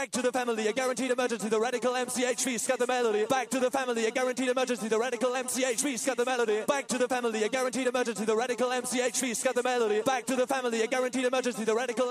Back to the family, a guaranteed emergency. The radical MCHV, scat the melody. Back to the family, a guaranteed emergency. The radical MCHV, scat the melody. Back to the family, a guaranteed emergency. The radical MCHV, scat the melody. Back to the family, a guaranteed emergency. The radical